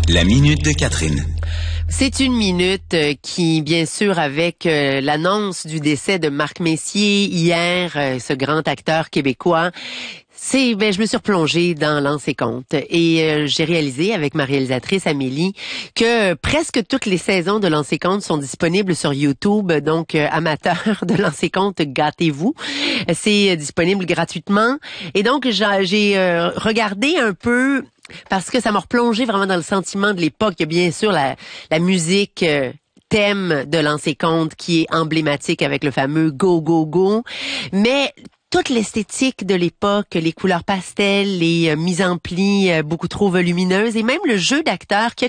La minute de Catherine. C'est une minute qui, bien sûr, avec l'annonce du décès de Marc Messier hier, ce grand acteur québécois, je me suis replongée dans Lances et Contes et j'ai réalisé avec ma réalisatrice Amélie que presque toutes les saisons de Lances et Contes sont disponibles sur YouTube. Donc, amateurs de Lances et Contes, gâtez-vous. C'est disponible gratuitement. Et donc, j'ai regardé un peu parce que ça m'a replongé vraiment dans le sentiment de l'époque. Il y a bien sûr la musique thème de Lances et Contes qui est emblématique avec le fameux Go, Go, Go. Mais toute l'esthétique de l'époque, les couleurs pastel, les mises en pli beaucoup trop volumineuses et même le jeu d'acteur qui a